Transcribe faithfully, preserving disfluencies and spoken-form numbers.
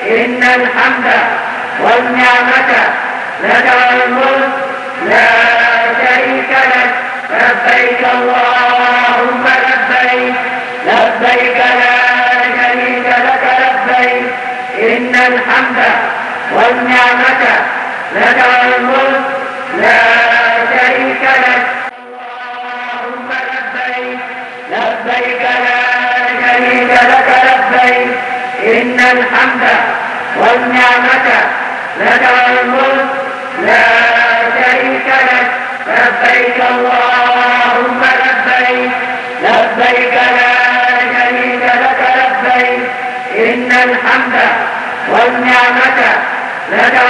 إن الحمد والنعمة لك والملك لا شريك لك. لبيك اللهم لبيك لبيك لا شريك لك لبيك. إن الحمد والنعمة لك والملك لا شريك لك. اللهم لبيك لبيك لا شريك لك لبيك. إن الحمد والنعمة لك والملك لا شريك لك. لبيك اللهم لبيك لبيك لا شريك لك لبيك. إن الحمد والنعمة لك